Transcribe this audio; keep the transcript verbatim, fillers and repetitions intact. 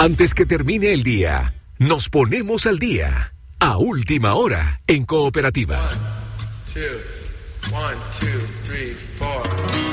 Antes que termine el día, nos ponemos al día. A última hora, en Cooperativa. One, two, one, two, three, four.